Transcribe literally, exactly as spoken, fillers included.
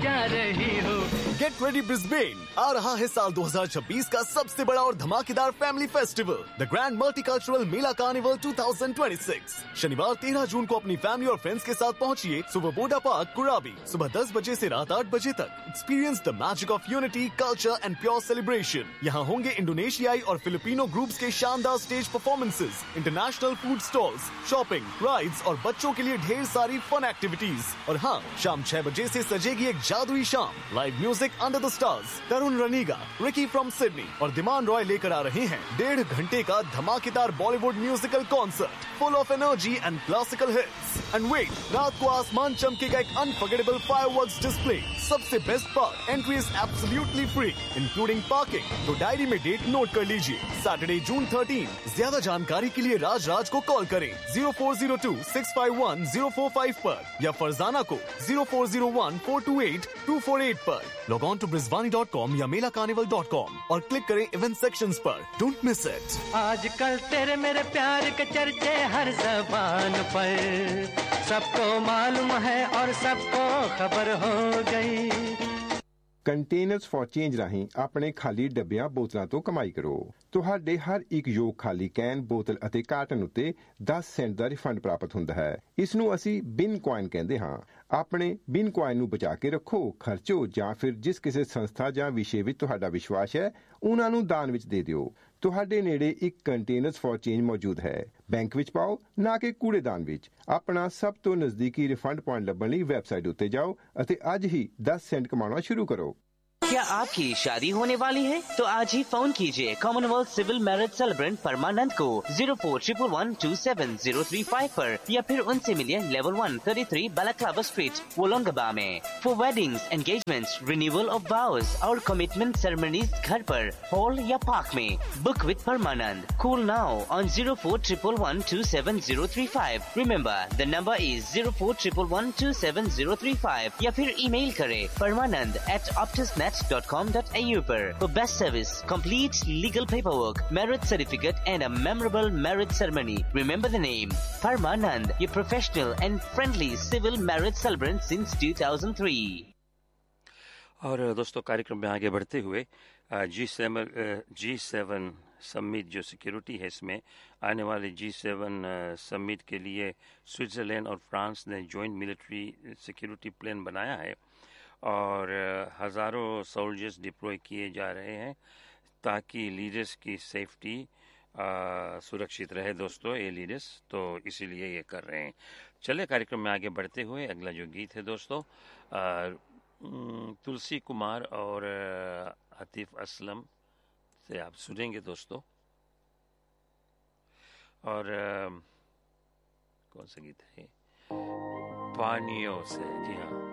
जा रही हो। गेट रेडी ब्रिस्बेन, आ रहा है साल दो हज़ार छब्बीस का सबसे बड़ा और धमाकेदार family festival, the grand multicultural Mela carnival दो हज़ार छब्बीस। शनिवार तेरह जून को अपनी फैमिली और फ्रेंड्स के साथ पहुंचिए सुबह पार्क कुराबी, सुबह दस बजे से रात आठ बजे तक। Experience the magic of unity, culture and pure celebration. यहाँ होंगे इंडोनेशियाई और फिलिपिनो ग्रुप्स के शानदार stage performances, international food stalls, shopping, rides और बच्चों के लिए ढेर सारी फन एक्टिविटीज। और हाँ, शाम छह बजे से सजेगी एक जादुई शाम। Live music under the stars, Tarun रनीगा, Ricky from Sydney और दिमान रॉय लेकर आ रहे हैं डेढ़ घंटे का धमाकेदार Bollywood musical concert full of energy and classical hits. And wait, रात को आसमान चमकेगा एक अनफॉरगेटेबल फायरवर्क्स डिस्प्ले। सबसे best part, entry is absolutely free including parking. तो डायरी में डेट नोट कर लीजिए, सैटरडे जून थर्टीन। ज्यादा जानकारी के लिए राज राज को कॉल करें zero four zero to six five one zero four five पर या फरजाना को zero four zero one four to eight to four eight पर। Log on to ब्रिजवानी dot com या मेला कार्निवल डॉट कॉम और क्लिक करें इवेंट सेक्शंस पर। Don't miss it. आजकल तेरे मेरे प्यार के चर्चे हर जबान पर, सबको मालूम है और सबको खबर हो गई। ਕੰਟੇਨਰਸ ਫॉर ਚੇਂਜ ਰਾਹੀਂ ਆਪਣੇ ਖਾਲੀ ਡੱਬਿਆਂ ਬੋਤਲਾਂ ਤੋਂ ਕਮਾਈ ਕਰੋ। ਤੁਹਾਡੇ ਹਰ ਇੱਕ ਯੋਗ ਖਾਲੀ ਕੈਨ, ਬੋਤਲ ਅਤੇ ਕਾਰਟਨ ਉੱਤੇ ਦਸ ਸੈਂਟ ਦਾ ਰਿਫੰਡ ਪ੍ਰਾਪਤ ਹੁੰਦਾ ਹੈ। ਇਸ ਨੂੰ ਅਸੀਂ ਬਿਨ ਕੁਆਇਨ ਕਹਿੰਦੇ ਹਾਂ। ਆਪਣੇ ਬਿਨ ਕੁਆਇਨ ਨੂੰ ਬਚਾ ਕੇ ਰੱਖੋ, ਖਰਚੋ ਜਾਂ ਫਿਰ ਜਿਸ ਕਿਸੇ ਸੰਸਥਾ ਜਾਂ ਵਿਸ਼ੇ ਵਿੱਚ ਤੁਹਾਡਾ ਵਿਸ਼ਵਾਸ ਹੈ ਉਹਨਾਂ ਨੂੰ ਦਾਨ ਵਿੱਚ ਦੇ ਦਿਓ। ਤੁਹਾਡੇ ਨੇੜੇ ਇੱਕ ਕੰਟੇਨਰਸ ਫॉर ਚੇਂਜ ਮੌਜੂਦ ਹੈ। ਬੈਂਕ ਵਿੱਚ ਪਾਓ, ਨਾ ਕਿ ਕੂੜੇਦਾਨ ਵਿੱਚ। ਆਪਣਾ ਸਭ ਤੋਂ ਨਜ਼ਦੀਕੀ ਰਿਫੰਡ ਪੁਆਇੰਟ ਲੱਭਣ ਲਈ ਵੈਬਸਾਈਟ ਉੱਤੇ ਜਾਓ ਅਤੇ ਅੱਜ ਹੀ दस सेंट कमाना शुरू करो। क्या आपकी शादी होने वाली है? तो आज ही फोन कीजिए कॉमनवेल्थ सिविल मैरिज सेलिब्रेंट परमानंद को zero four triple one two seven zero three five पर या फिर उनसे मिलिए level one thirty three balaclava street वोलोंगबा में। For weddings, engagements, renewal of vows और कमिटमेंट सेरेमनीज घर पर, हॉल या पार्क में। Book with Parmanand. Call now on zero four triple one two seven zero three five. Remember the number is zero four triple one two seven zero three five या फिर email करें परमानंद eight optusnet dot com dot a u पर। For best service, complete legal paperwork, marriage certificate and a memorable marriage ceremony. Remember the name Parmanand, your professional and friendly civil marriage celebrant since two thousand three. और दोस्तों, कार्यक्रम में आगे बढ़ते हुए जी seven जी seven summit जो security है, इसमें आने वाले जी सेवन समिट के लिए स्विट्ज़रलैंड और फ्रांस ने जॉइंट मिलिट्री सिक्योरिटी प्लान बनाया है और हज़ारों सोल्जर्स डिप्लॉय किए जा रहे हैं ताकि लीडर्स की सेफ्टी सुरक्षित रहे। दोस्तों, ये लीडर्स तो इसीलिए ये कर रहे हैं। चले कार्यक्रम में आगे बढ़ते हुए अगला जो गीत है दोस्तों, तुलसी कुमार और आतिफ असलम से आप सुनेंगे दोस्तों। और कौन सा गीत है? पानियों से, जी हाँ।